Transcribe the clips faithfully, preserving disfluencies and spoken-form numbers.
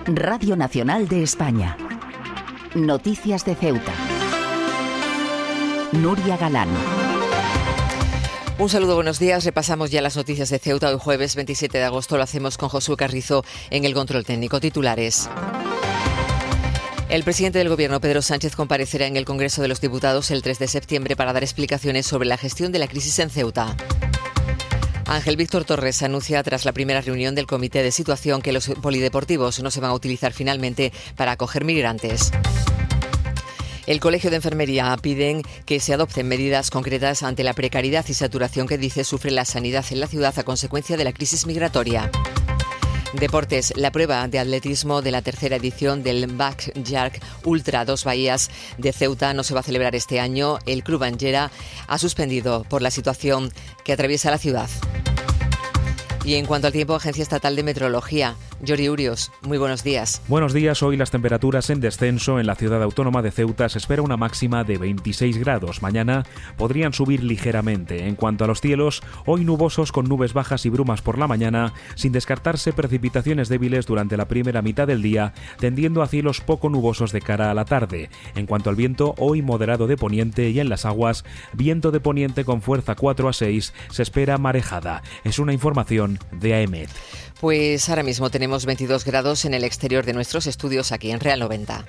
Radio Nacional de España. Noticias de Ceuta. Nuria Galán. Un saludo, buenos días. Repasamos ya las noticias de Ceuta. Hoy jueves veintisiete de agosto lo hacemos con Josué Carrizo en el control técnico. Titulares. El presidente del Gobierno, Pedro Sánchez, comparecerá en el Congreso de los Diputados el tres de septiembre para dar explicaciones sobre la gestión de la crisis en Ceuta. Ángel Víctor Torres anuncia tras la primera reunión del Comité de Situación que los polideportivos no se van a utilizar finalmente para acoger migrantes. El Colegio de Enfermería piden que se adopten medidas concretas ante la precariedad y saturación que dice sufre la sanidad en la ciudad a consecuencia de la crisis migratoria. Deportes, la prueba de atletismo de la tercera edición del Backyard Ultra Dos Bahías de Ceuta no se va a celebrar este año. El Club Angera ha suspendido por la situación que atraviesa la ciudad. Y en cuanto al tiempo, Agencia Estatal de Meteorología. Yori Urios, muy buenos días. Buenos días. Hoy las temperaturas en descenso en la ciudad autónoma de Ceuta. Se espera una máxima de veintiséis grados. Mañana podrían subir ligeramente. En cuanto a los cielos, hoy nubosos con nubes bajas y brumas por la mañana, sin descartarse precipitaciones débiles durante la primera mitad del día, tendiendo a cielos poco nubosos de cara a la tarde. En cuanto al viento, hoy moderado de poniente y en las aguas, viento de poniente con fuerza cuatro a seis, se espera marejada. Es una información de A E M E T. Pues ahora mismo tenemos veintidós grados en el exterior de nuestros estudios aquí en Real noventa.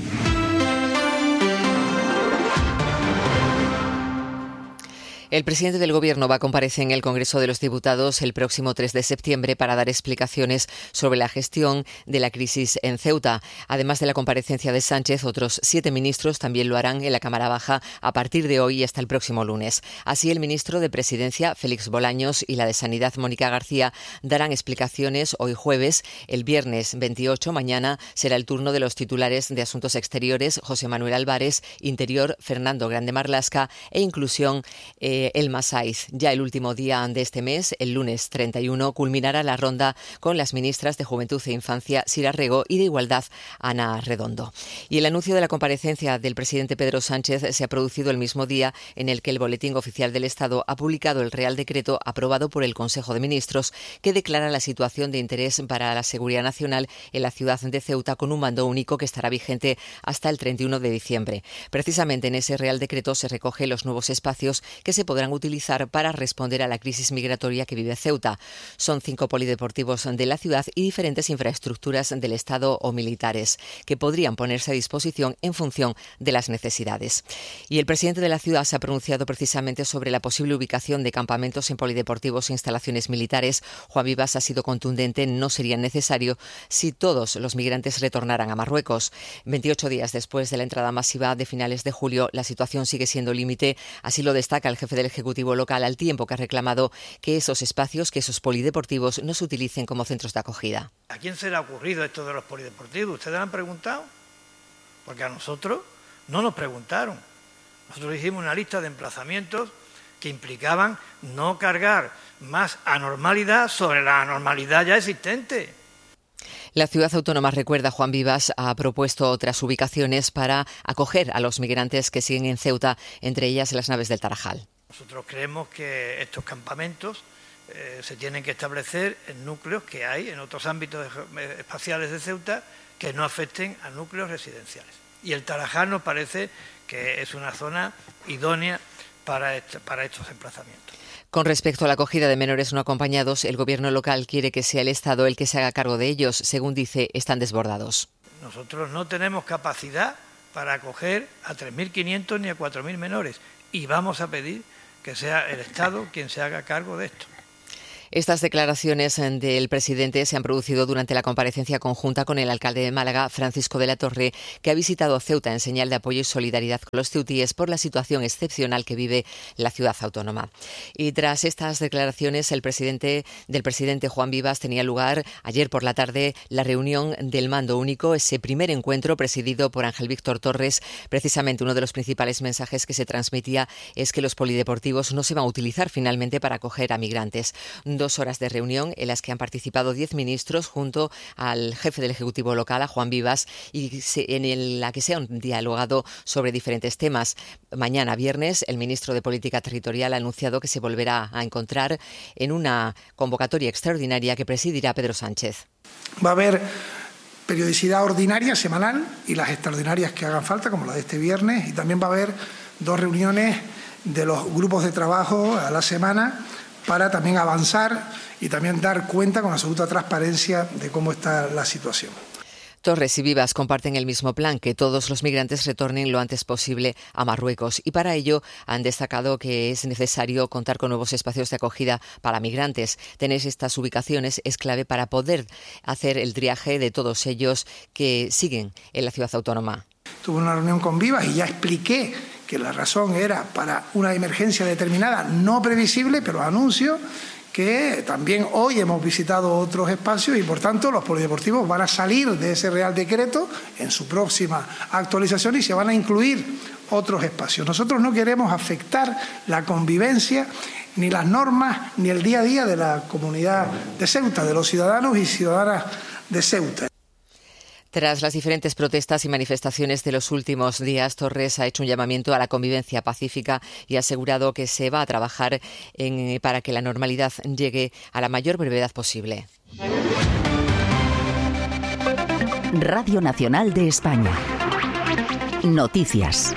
El presidente del Gobierno va a comparecer en el Congreso de los Diputados el próximo tres de septiembre para dar explicaciones sobre la gestión de la crisis en Ceuta. Además de la comparecencia de Sánchez, otros siete ministros también lo harán en la Cámara Baja a partir de hoy y hasta el próximo lunes. Así, el ministro de Presidencia, Félix Bolaños, y la de Sanidad, Mónica García, darán explicaciones hoy jueves. El viernes veintiocho, mañana, será el turno de los titulares de Asuntos Exteriores, José Manuel Álvarez, Interior, Fernando Grande Marlaska e Inclusión, eh, Elma Saiz. Ya el último día de este mes, el lunes treinta y uno, culminará la ronda con las ministras de Juventud e Infancia, Sira Rego, y de Igualdad, Ana Redondo. Y el anuncio de la comparecencia del presidente Pedro Sánchez se ha producido el mismo día en el que el Boletín Oficial del Estado ha publicado el Real Decreto aprobado por el Consejo de Ministros que declara la situación de interés para la seguridad nacional en la ciudad de Ceuta con un mando único que estará vigente hasta el treinta y uno de diciembre. Precisamente en ese Real Decreto se recogen los nuevos espacios que se podrán utilizar para responder a la crisis migratoria que vive Ceuta. Son cinco polideportivos de la ciudad y diferentes infraestructuras del Estado o militares que podrían ponerse a disposición en función de las necesidades. Y el presidente de la ciudad se ha pronunciado precisamente sobre la posible ubicación de campamentos en polideportivos e instalaciones militares. Juan Vivas ha sido contundente: no sería necesario si todos los migrantes retornaran a Marruecos. veintiocho días después de la entrada masiva de finales de julio, la situación sigue siendo límite. Así lo destaca el jefe del Ejecutivo local, al tiempo que ha reclamado que esos espacios, que esos polideportivos no se utilicen como centros de acogida. ¿A quién se le ha ocurrido esto de los polideportivos? ¿Ustedes lo han preguntado? Porque a nosotros no nos preguntaron. Nosotros hicimos una lista de emplazamientos que implicaban no cargar más anormalidad sobre la anormalidad ya existente. La ciudad autónoma, recuerda Juan Vivas, ha propuesto otras ubicaciones para acoger a los migrantes que siguen en Ceuta, entre ellas las naves del Tarajal. Nosotros creemos que estos campamentos eh, se tienen que establecer en núcleos que hay en otros ámbitos espaciales de Ceuta que no afecten a núcleos residenciales. Y el Tarajal nos parece que es una zona idónea para, este, para estos emplazamientos. Con respecto a la acogida de menores no acompañados, el Gobierno local quiere que sea el Estado el que se haga cargo de ellos. Según dice, están desbordados. Nosotros no tenemos capacidad para acoger a tres mil quinientos ni a cuatro mil menores y vamos a pedir que sea el Estado quien se haga cargo de esto. Estas declaraciones del presidente se han producido durante la comparecencia conjunta con el alcalde de Málaga, Francisco de la Torre, que ha visitado Ceuta en señal de apoyo y solidaridad con los ceutíes por la situación excepcional que vive la ciudad autónoma. Y tras estas declaraciones, el presidente del presidente Juan Vivas tenía lugar ayer por la tarde la reunión del Mando Único, ese primer encuentro presidido por Ángel Víctor Torres. Precisamente uno de los principales mensajes que se transmitía es que los polideportivos no se van a utilizar finalmente para acoger a migrantes. Dos horas de reunión en las que han participado diez ministros junto al jefe del Ejecutivo local, a Juan Vivas, y en la que se han dialogado sobre diferentes temas. Mañana, viernes, el ministro de Política Territorial ha anunciado que se volverá a encontrar en una convocatoria extraordinaria que presidirá Pedro Sánchez. Va a haber periodicidad ordinaria, semanal, y las extraordinarias que hagan falta, como la de este viernes, y también va a haber dos reuniones de los grupos de trabajo a la semana para también avanzar y también dar cuenta con absoluta transparencia de cómo está la situación. Torres y Vivas comparten el mismo plan, que todos los migrantes retornen lo antes posible a Marruecos, y para ello han destacado que es necesario contar con nuevos espacios de acogida para migrantes. Tener estas ubicaciones es clave para poder hacer el triaje de todos ellos que siguen en la ciudad autónoma. Tuve una reunión con Vivas y ya expliqué que la razón era para una emergencia determinada, no previsible, pero anuncio que también hoy hemos visitado otros espacios y, por tanto, los polideportivos van a salir de ese Real Decreto en su próxima actualización y se van a incluir otros espacios. Nosotros no queremos afectar la convivencia, ni las normas, ni el día a día de la comunidad de Ceuta, de los ciudadanos y ciudadanas de Ceuta. Tras las diferentes protestas y manifestaciones de los últimos días, Torres ha hecho un llamamiento a la convivencia pacífica y ha asegurado que se va a trabajar en, para que la normalidad llegue a la mayor brevedad posible. Radio Nacional de España. Noticias.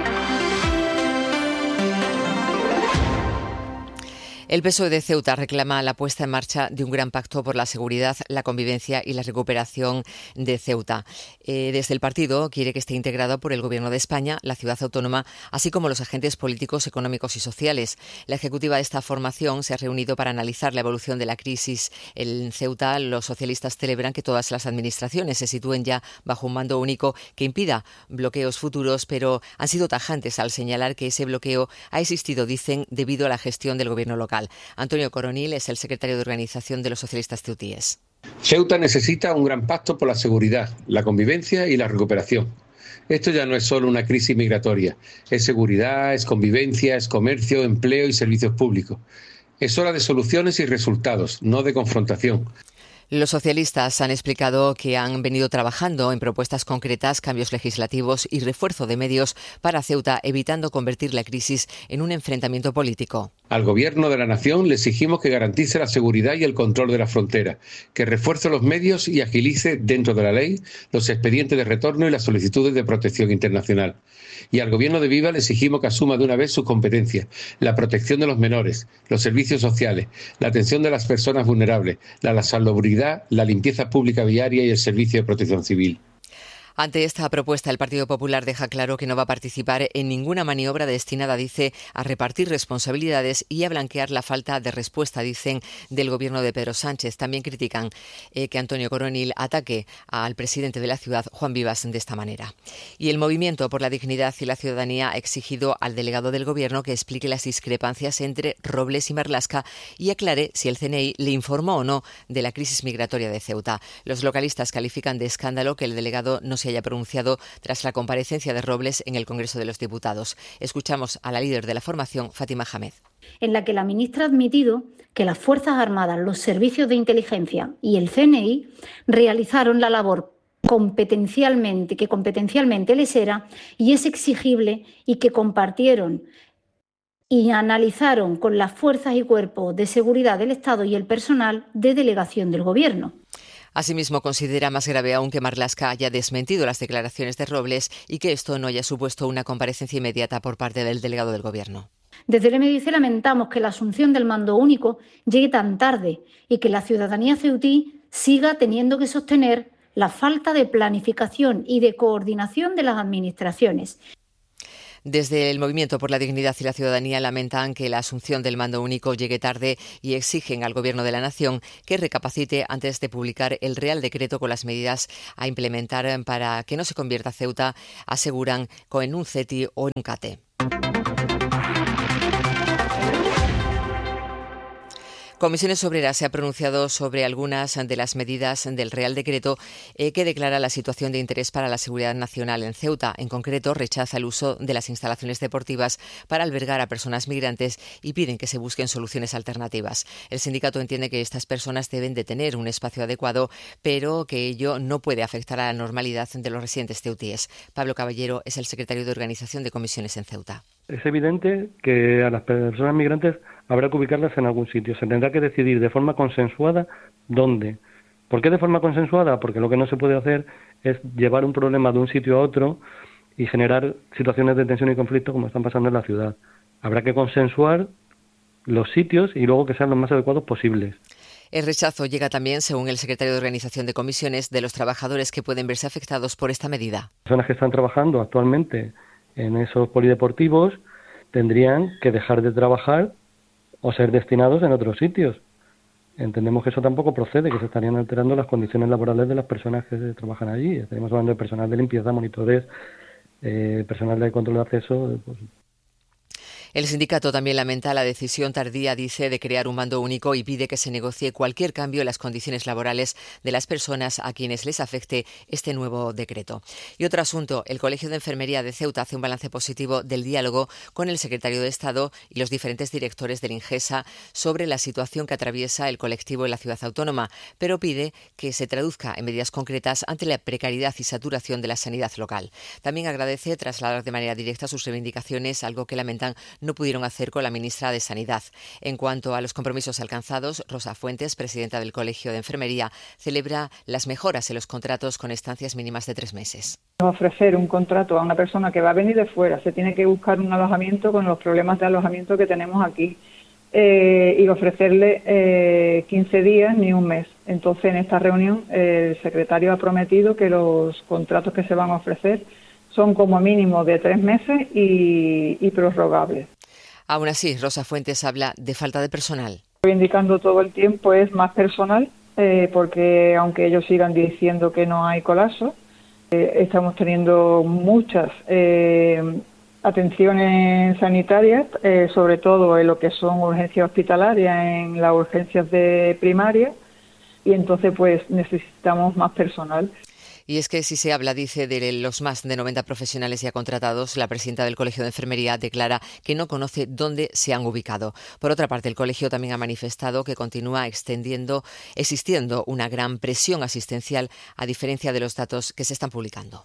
El P S O E de Ceuta reclama la puesta en marcha de un gran pacto por la seguridad, la convivencia y la recuperación de Ceuta. Eh, desde el partido quiere que esté integrado por el Gobierno de España, la ciudad autónoma, así como los agentes políticos, económicos y sociales. La ejecutiva de esta formación se ha reunido para analizar la evolución de la crisis en Ceuta. Los socialistas celebran que todas las administraciones se sitúen ya bajo un mando único que impida bloqueos futuros, pero han sido tajantes al señalar que ese bloqueo ha existido, dicen, debido a la gestión del Gobierno local. Antonio Coronil es el secretario de organización de los socialistas ceutíes. Ceuta necesita un gran pacto por la seguridad, la convivencia y la recuperación. Esto ya no es solo una crisis migratoria, es seguridad, es convivencia, es comercio, empleo y servicios públicos. Es hora de soluciones y resultados, no de confrontación. Los socialistas han explicado que han venido trabajando en propuestas concretas, cambios legislativos y refuerzo de medios para Ceuta, evitando convertir la crisis en un enfrentamiento político. Al Gobierno de la Nación le exigimos que garantice la seguridad y el control de la frontera, que refuerce los medios y agilice, dentro de la ley, los expedientes de retorno y las solicitudes de protección internacional. Y al Gobierno de Vivas le exigimos que asuma de una vez sus competencias, la protección de los menores, los servicios sociales, la atención de las personas vulnerables, la salubridad, la limpieza pública viaria y el servicio de protección civil. Ante esta propuesta, el Partido Popular deja claro que no va a participar en ninguna maniobra destinada, dice, a repartir responsabilidades y a blanquear la falta de respuesta, dicen, del gobierno de Pedro Sánchez. También critican eh, que Antonio Coronil ataque al presidente de la ciudad, Juan Vivas, de esta manera. Y el Movimiento por la Dignidad y la Ciudadanía ha exigido al delegado del gobierno que explique las discrepancias entre Robles y Marlaska y aclare si el C N I le informó o no de la crisis migratoria de Ceuta. Los localistas califican de escándalo que el delegado no se haya pronunciado tras la comparecencia de Robles en el Congreso de los Diputados. Escuchamos a la líder de la formación, Fátima Hamed. En la que la ministra ha admitido que las Fuerzas Armadas, los servicios de inteligencia y el C N I realizaron la labor competencialmente, que competencialmente les era y es exigible, y que compartieron y analizaron con las fuerzas y cuerpos de seguridad del Estado y el personal de delegación del Gobierno. Asimismo, considera más grave aún que Marlaska haya desmentido las declaraciones de Robles y que esto no haya supuesto una comparecencia inmediata por parte del delegado del Gobierno. Desde el M D C lamentamos que la asunción del mando único llegue tan tarde y que la ciudadanía ceutí siga teniendo que sostener la falta de planificación y de coordinación de las administraciones. Desde el Movimiento por la Dignidad y la Ciudadanía lamentan que la asunción del mando único llegue tarde y exigen al Gobierno de la Nación que recapacite antes de publicar el Real Decreto con las medidas a implementar para que no se convierta Ceuta, aseguran, en un C E T I o en un C A T E. Comisiones Obreras se ha pronunciado sobre algunas de las medidas del Real Decreto eh, que declara la situación de interés para la seguridad nacional en Ceuta. En concreto, rechaza el uso de las instalaciones deportivas para albergar a personas migrantes y piden que se busquen soluciones alternativas. El sindicato entiende que estas personas deben de tener un espacio adecuado, pero que ello no puede afectar a la normalidad de los residentes ceutíes. Pablo Caballero es el secretario de Organización de Comisiones en Ceuta. Es evidente que a las personas migrantes habrá que ubicarlas en algún sitio. Se tendrá que decidir de forma consensuada dónde. ¿Por qué de forma consensuada? Porque lo que no se puede hacer es llevar un problema de un sitio a otro y generar situaciones de tensión y conflicto como están pasando en la ciudad. Habrá que consensuar los sitios y luego que sean los más adecuados posibles. El rechazo llega también, según el secretario de Organización de Comisiones, de los trabajadores que pueden verse afectados por esta medida. Las personas que están trabajando actualmente en esos polideportivos tendrían que dejar de trabajar o ser destinados en otros sitios. Entendemos que eso tampoco procede, que se estarían alterando las condiciones laborales de las personas que trabajan allí. Estaríamos hablando de personal de limpieza, monitores, eh, personal de control de acceso. Pues. El sindicato también lamenta la decisión tardía, dice, de crear un mando único y pide que se negocie cualquier cambio en las condiciones laborales de las personas a quienes les afecte este nuevo decreto. Y otro asunto, el Colegio de Enfermería de Ceuta hace un balance positivo del diálogo con el secretario de Estado y los diferentes directores del INGESA sobre la situación que atraviesa el colectivo en la ciudad autónoma, pero pide que se traduzca en medidas concretas ante la precariedad y saturación de la sanidad local. También agradece trasladar de manera directa sus reivindicaciones, algo que lamentan no pudieron hacer con la ministra de Sanidad. En cuanto a los compromisos alcanzados, Rosa Fuentes, presidenta del Colegio de Enfermería, celebra las mejoras en los contratos con estancias mínimas de tres meses. Ofrecer un contrato a una persona que va a venir de fuera, se tiene que buscar un alojamiento con los problemas de alojamiento que tenemos aquí eh, y ofrecerle eh, quince días ni un mes. Entonces, en esta reunión, eh, el secretario ha prometido que los contratos que se van a ofrecer son como mínimo de tres meses y, y prorrogables. Aún así, Rosa Fuentes habla de falta de personal. Reivindicando todo el tiempo es más personal, eh, porque aunque ellos sigan diciendo que no hay colapso, eh, estamos teniendo muchas eh, atenciones sanitarias, eh, sobre todo en lo que son urgencias hospitalarias, en las urgencias de primaria, y entonces pues necesitamos más personal. Y es que si se habla, dice, de los más de noventa profesionales ya contratados, la presidenta del Colegio de Enfermería declara que no conoce dónde se han ubicado. Por otra parte, el colegio también ha manifestado que continúa extendiendo, existiendo una gran presión asistencial, a diferencia de los datos que se están publicando.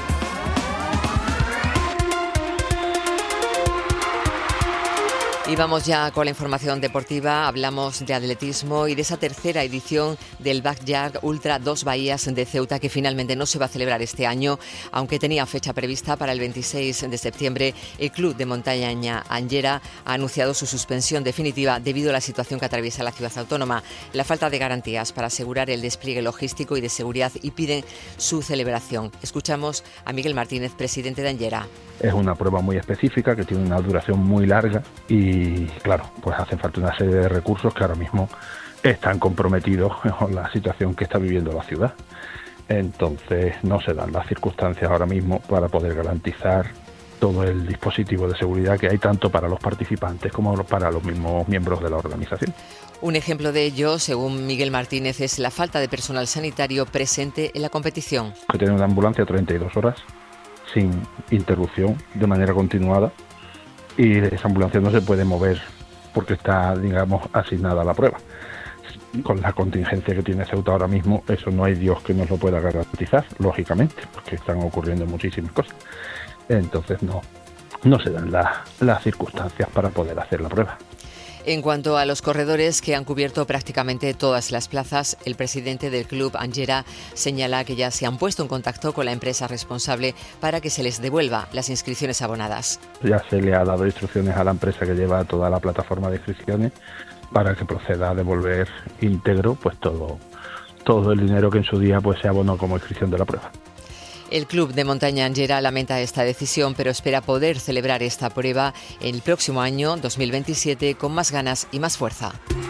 Y vamos ya con la información deportiva. Hablamos de atletismo y de esa tercera edición del Backyard Ultra Dos Bahías de Ceuta, que finalmente no se va a celebrar este año, aunque tenía fecha prevista para el veintiséis de septiembre. El Club de Montaña Anllera ha anunciado su suspensión definitiva debido a la situación que atraviesa la ciudad autónoma, la falta de garantías para asegurar el despliegue logístico y de seguridad, y piden su celebración. Escuchamos a Miguel Martínez, presidente de Anllera. Es una prueba muy específica que tiene una duración muy larga y, claro, pues hacen falta una serie de recursos que ahora mismo están comprometidos con la situación que está viviendo la ciudad. Entonces no se dan las circunstancias ahora mismo para poder garantizar todo el dispositivo de seguridad que hay tanto para los participantes como para los mismos miembros de la organización. Un ejemplo de ello, según Miguel Martínez, es la falta de personal sanitario presente en la competición. Que tiene una ambulancia treinta y dos horas sin interrupción, de manera continuada, y esa ambulancia no se puede mover porque está, digamos, asignada a la prueba. Con la contingencia que tiene Ceuta ahora mismo, eso no hay Dios que nos lo pueda garantizar, lógicamente, porque están ocurriendo muchísimas cosas. Entonces no, no se dan la, las circunstancias para poder hacer la prueba. En cuanto a los corredores, que han cubierto prácticamente todas las plazas, el presidente del Club Anllera señala que ya se han puesto en contacto con la empresa responsable para que se les devuelva las inscripciones abonadas. Ya se le ha dado instrucciones a la empresa que lleva toda la plataforma de inscripciones para que proceda a devolver íntegro pues todo, todo el dinero que en su día pues se abonó como inscripción de la prueba. El Club de Montaña Anllera lamenta esta decisión, pero espera poder celebrar esta prueba el próximo año, dos mil veintisiete, con más ganas y más fuerza.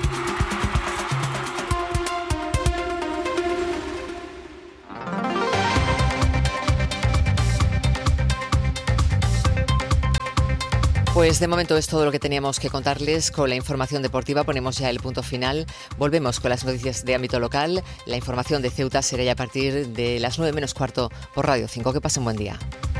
Pues de momento es todo lo que teníamos que contarles. Con la información deportiva ponemos ya el punto final. Volvemos con las noticias de ámbito local. La información de Ceuta será ya a partir de las nueve menos cuarto por Radio cinco. Que pasen buen día.